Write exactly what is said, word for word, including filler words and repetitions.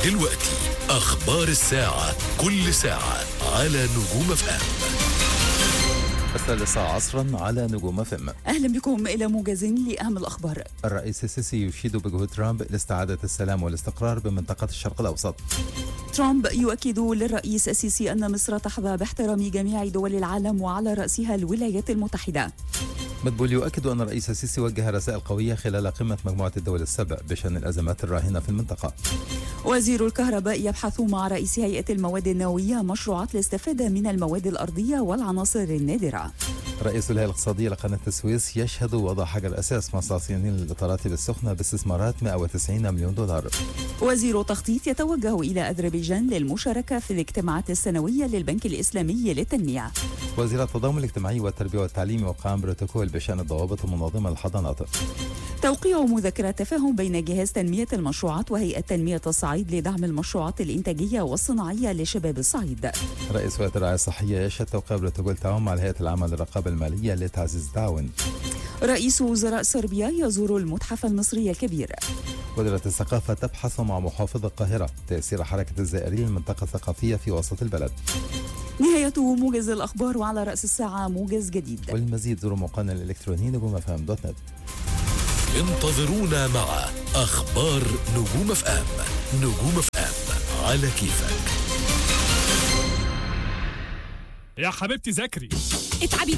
دلوقتي أخبار الساعة، كل ساعة على نجوم اف ام. الثالثة عصرا على نجوم اف ام. أهلا بكم إلى موجز لأهم الأخبار. الرئيس السيسي يشيد بجهود ترامب لاستعادة السلام والاستقرار بمنطقة الشرق الأوسط. ترامب يؤكد للرئيس السيسي أن مصر تحظى باحترام جميع دول العالم وعلى رأسها الولايات المتحدة. مدبول يؤكد أن الرئيس السيسي وجه رسائل قوية خلال قمة مجموعة الدول السبع بشأن الأزمات الراهنة في المنطقة. وزير الكهرباء يبحث مع رئيس هيئة المواد النووية مشروعات الاستفادة من المواد الأرضية والعناصر النادرة. رئيس الهيئة الاقتصادية لقناة السويس يشهد وضع حجر أساس مصنع صيانين للإطارات بالسخنة باستثمارات مئة وتسعين مليون دولار. وزير التخطيط يتوجه إلى أذربيجان للمشاركة في الاجتماعات السنوية للبنك الإسلامي للتنمية. وزير التضامن الاجتماعي والتربية والتعليم وقام بروتوكول بشأن الضوابط المنظمة للحضانات. توقيع مذكرة تفاهم بين جهاز تنمية المشروعات وهيئة تنمية الصعيد لدعم المشروعات الإنتاجية والصناعية لشباب الصعيد. رئيس وزارة الرعاية الصحية يشهد توقيع بروتوكول تعاون مع الهيئة العامة للرقابة المالية لتعزيز التعاون. رئيس وزراء صربيا يزور المتحف المصري الكبير. وزارة الثقافة تبحث مع محافظ القاهرة تأثير حركة الزائرين للمنطقة الثقافية في وسط البلد. نهاية موجز الأخبار، وعلى رأس الساعة موجز جديد. والمزيد زوروا موقعنا الإلكتروني نجوم اف ام دوت نت. انتظرونا مع أخبار نجوم اف ام. نجوم اف ام على كيفك. يا حبيبتي ذاكري اتعبي